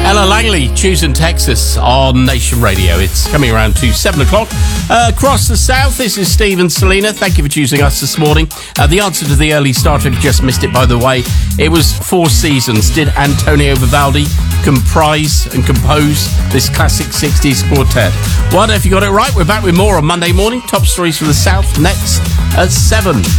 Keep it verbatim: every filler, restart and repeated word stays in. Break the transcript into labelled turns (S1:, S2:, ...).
S1: Ella Langley, choosing Texas on Nation Radio. It's coming around to seven o'clock. Uh, across the south, this is Steve and Selena. Thank you for choosing us this morning. Uh, the answer to the early starter, if you just missed it, by the way, it was Four Seasons. Did Antonio Vivaldi comprise and compose this classic sixties quartet? Well, if you got it right, we're back with more on Monday morning. Top stories from the south next at seven.